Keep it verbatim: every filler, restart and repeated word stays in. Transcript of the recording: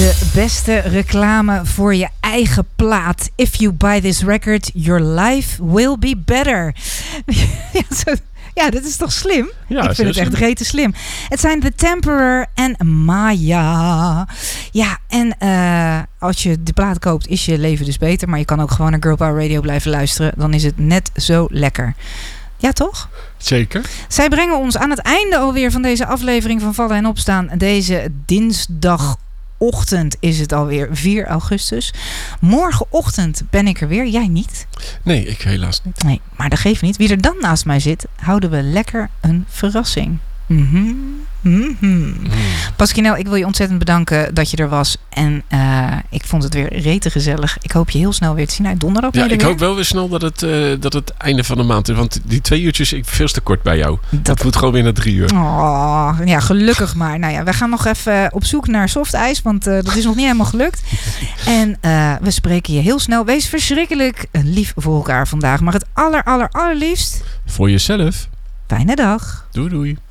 De beste reclame voor je eigen plaat. If you buy this record, your life will be better. Ja, zo, ja, dat is toch slim? Ja, ik vind het echt rete slim. Het zijn The Temporary en Maya. Ja, en uh, als je de plaat koopt, is je leven dus beter. Maar je kan ook gewoon naar Girl Power Radio blijven luisteren. Dan is het net zo lekker. Ja, toch? Zeker. Zij brengen ons aan het einde alweer van deze aflevering van Vallen en Opstaan. Deze dinsdagochtend is het alweer, vier augustus. Morgenochtend ben ik er weer. Jij niet? Nee, ik helaas niet. Nee, maar dat geeft niet. Wie er dan naast mij zit, houden we lekker een verrassing. Mm-hmm. Mm-hmm. Mm. Pasquinel, ik wil je ontzettend bedanken dat je er was. En uh, ik vond het weer rete gezellig. Ik hoop je heel snel weer te zien. Uit donderdag. Ja, ik weer. hoop wel weer snel dat het, uh, dat het einde van de maand is. Want die twee uurtjes, ik veel te kort bij jou. Dat, dat moet gewoon weer naar drie uur. Oh, ja, gelukkig maar. Nou ja, we gaan nog even op zoek naar softijs. Want uh, dat is nog niet helemaal gelukt. En uh, we spreken je heel snel. Wees verschrikkelijk lief voor elkaar vandaag. Maar het aller, aller, allerliefst... Voor jezelf. Fijne dag. Doei, doei.